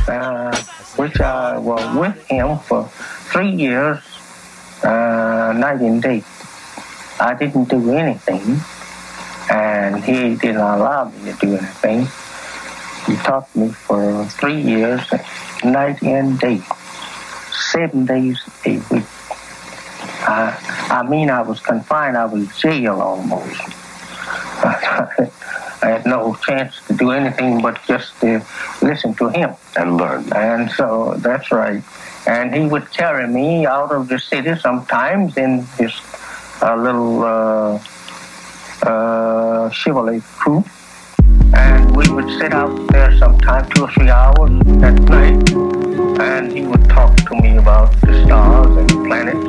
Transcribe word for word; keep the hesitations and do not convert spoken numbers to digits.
uh, which I was with him for three years, uh, night and day. I didn't do anything, and he didn't allow me to do anything. He taught me for three years, night and day, seven days a week. I, I mean, I was confined. I was jail almost. I had no chance to do anything but just to listen to him. And learn. And so, that's right. And he would carry me out of the city sometimes in his uh, little uh, uh, Chevrolet coupe. And we would sit out there sometime two or three hours at night. And he would talk to me about the stars and planets